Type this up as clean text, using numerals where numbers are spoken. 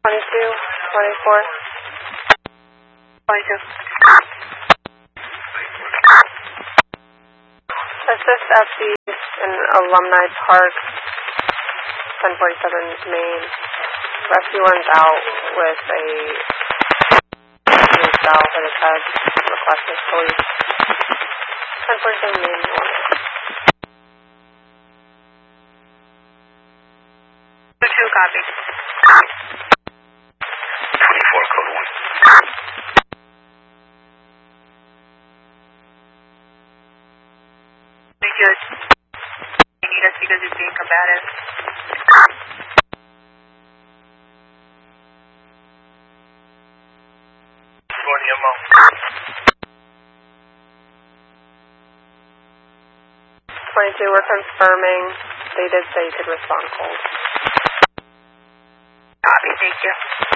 22, 24. 22. Assist FC in Alumni Park, 1047 Main. Rescue one's out with a cell for his head. Requesting police. 1047 Main. 2 copy. 24 code 1. Good. You need us because he's being combative. Going to your mouth. 22, we're confirming. They did say you could respond cold. Copy, thank you.